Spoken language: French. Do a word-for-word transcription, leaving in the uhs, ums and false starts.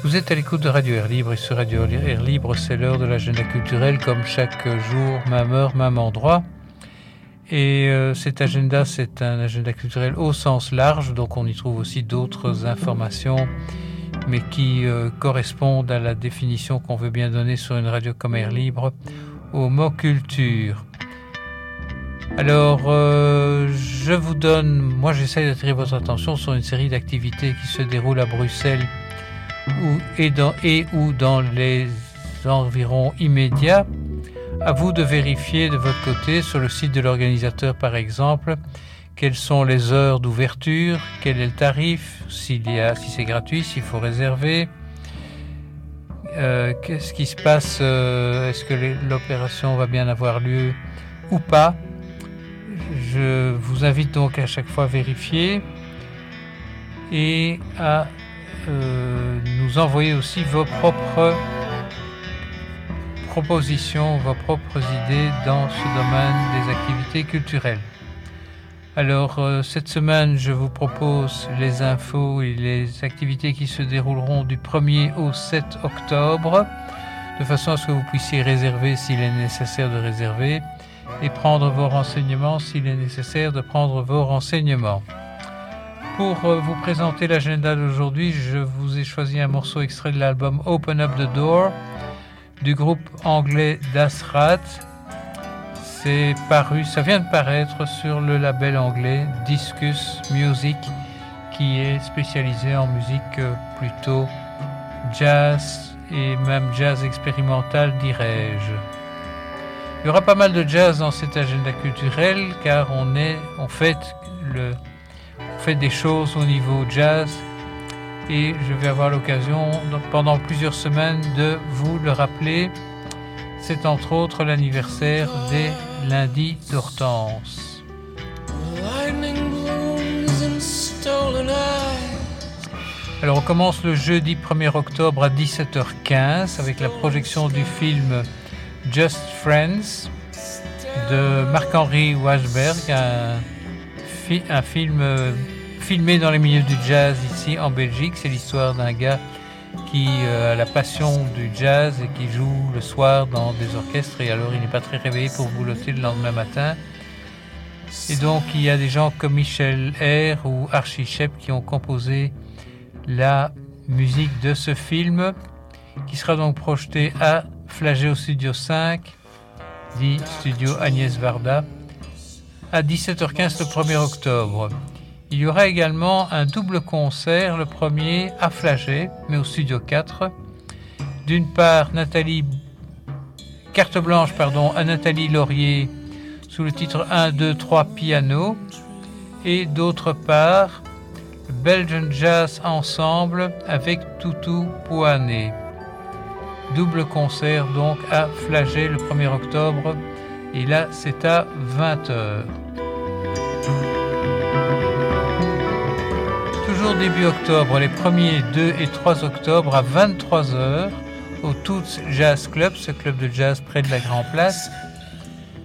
Vous êtes à l'écoute de Radio Air Libre et sur Radio Air Libre, c'est l'heure de l'agenda culturel comme chaque jour, même heure, même endroit. Et euh, cet agenda, c'est un agenda culturel au sens large, donc on y trouve aussi d'autres informations, mais qui euh, correspondent à la définition qu'on veut bien donner sur une radio comme Air Libre au mot culture. Alors, euh, je vous donne, moi j'essaie d'attirer votre attention sur une série d'activités qui se déroulent à Bruxelles ou, et, dans, et ou dans les environs immédiats. À vous de vérifier de votre côté sur le site de l'organisateur par exemple quelles sont les heures d'ouverture, quel est le tarif, s'il y a, si c'est gratuit, s'il faut réserver, euh, qu'est-ce qui se passe, euh, est-ce que les, l'opération va bien avoir lieu ou pas. Je vous invite donc à chaque fois à vérifier et à euh, nous envoyer aussi vos propres propositions, vos propres idées dans ce domaine des activités culturelles. Alors, euh, cette semaine, je vous propose les infos et les activités qui se dérouleront du premier au sept octobre, de façon à ce que vous puissiez réserver s'il est nécessaire de réserver et prendre vos renseignements s'il est nécessaire de prendre vos renseignements. Pour euh, vous présenter l'agenda d'aujourd'hui, je vous ai choisi un morceau extrait de l'album Open Up the Door du groupe anglais Das Rad. C'est paru, ça vient de paraître sur le label anglais Discus Music, qui est spécialisé en musique plutôt jazz et même jazz expérimental, dirais-je. Il y aura pas mal de jazz dans cet agenda culturel car on est, on fait le, on fait des choses au niveau jazz. Et je vais avoir l'occasion, pendant plusieurs semaines, de vous le rappeler. C'est entre autres l'anniversaire des Lundis d'Hortense. Alors on commence le jeudi premier octobre à dix-sept heures quinze avec la projection du film Just Friends de Marc-Henri Washberg, un, fi- un film... Euh, filmé dans les milieux du jazz ici en Belgique. C'est l'histoire d'un gars qui euh, a la passion du jazz et qui joue le soir dans des orchestres et alors il n'est pas très réveillé pour boulotter le lendemain matin. Et donc il y a des gens comme Michel Eyre ou Archie Shepp qui ont composé la musique de ce film qui sera donc projeté à Flagey au Studio cinq, dit Studio Agnès Varda, à dix-sept heures quinze le premier octobre. Il y aura également un double concert, le premier à Flagey, mais au Studio quatre. D'une part, Nathalie, carte blanche pardon, à Nathalie Laurier sous le titre un, deux, trois piano. Et d'autre part, Belgian Jazz Ensemble avec Toutou Pouané. Double concert donc à Flagey le premier octobre. Et là, c'est à vingt heures. Toujours début octobre, les premiers deux et trois octobre à vingt-trois heures au Toots Jazz Club, ce club de jazz près de la Grand Place,